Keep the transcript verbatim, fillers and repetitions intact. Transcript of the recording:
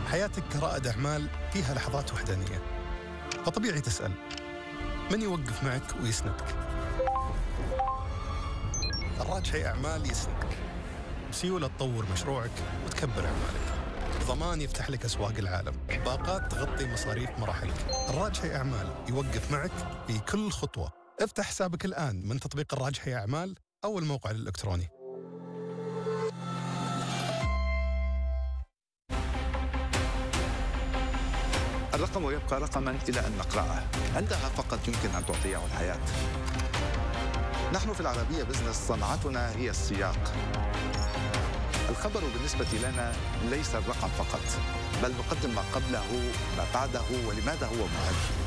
حياتك كرائد أعمال فيها لحظات وحدانية، فطبيعي تسأل من يوقف معك ويسندك؟ الراجحي أعمال يسندك بسيولة تطور مشروعك وتكبر أعمالك، ضمان يفتح لك أسواق العالم، باقات تغطي مصاريف مراحلك. الراجحي أعمال يوقف معك في كل خطوة. افتح حسابك الآن من تطبيق الراجحي أعمال أو الموقع الإلكتروني. الرقم يبقى رقماً إلى أن نقرأه، عندها فقط يمكن أن تعطيه الحياة. نحن في العربية بزنس صنعتنا هي السياق. الخبر بالنسبة لنا ليس الرقم فقط، بل نقدم ما قبله، ما بعده، ولماذا هو مهم.